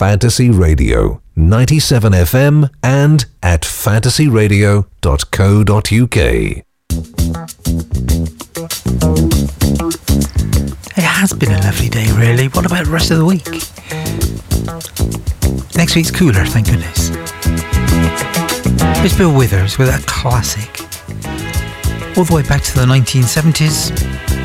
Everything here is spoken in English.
Fantasy Radio, 97 FM and at fantasyradio.co.uk. It has been a lovely day, really. What about the rest of the week? Next week's cooler, thank goodness. It's Bill Withers with a classic. All the way back to the 1970s.